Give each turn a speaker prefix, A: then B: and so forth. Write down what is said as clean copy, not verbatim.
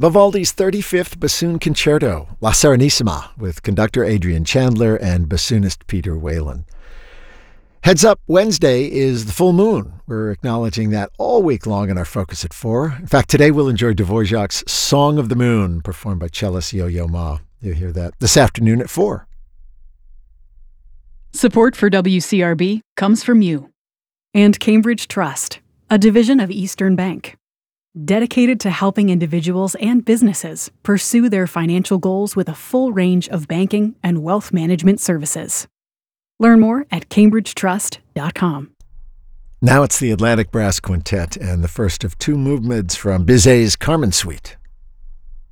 A: Vivaldi's 35th Bassoon Concerto, La Serenissima, with conductor Adrian Chandler and bassoonist Peter Whalen. Heads up, Wednesday is the full moon. We're acknowledging that all week long in our Focus at 4. In fact, today we'll enjoy Dvorak's Song of the Moon, performed by cellist Yo-Yo Ma. You'll hear that this afternoon at 4.
B: Support for WCRB comes from you and Cambridge Trust, a division of Eastern Bank, dedicated to helping individuals and businesses pursue their financial goals with a full range of banking and wealth management services. Learn more at cambridgetrust.com.
A: Now it's the Atlantic Brass Quintet and the first of two movements from Bizet's Carmen Suite.